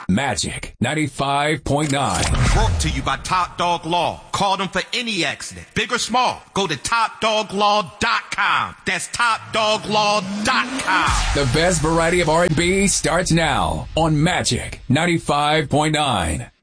Magic 95.9. Brought to you by Top Dog Law. Call them for any accident, big or small. Go to TopDogLaw.com. That's TopDogLaw.com. The best variety of R&B starts now on Magic 95.9.